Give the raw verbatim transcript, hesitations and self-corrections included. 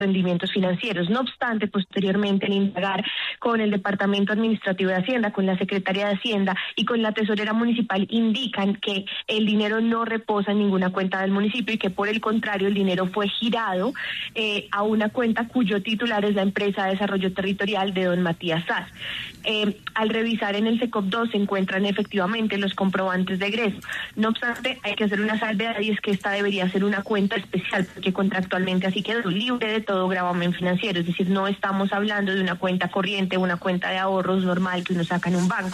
rendimientos financieros. No obstante, posteriormente, al indagar con el Departamento Administrativo de Hacienda, con la Secretaría de Hacienda y con la Tesorera Municipal, indican que el dinero no reposa en ninguna cuenta del municipio y que, por el contrario, el dinero fue girado eh, a una cuenta cuyo titular es la empresa de desarrollo territorial de don Matías Sass. Eh, al revisar en el SECOP dos se encuentran efectivamente los comprobantes de egreso. No obstante, hay que hacer una salvedad, y es que esta debería ser una cuenta especial, porque contractualmente así quedó libre de todo gravamen financiero, es decir, no estamos hablando de una cuenta corriente, una cuenta de ahorros normal que uno saca en un banco.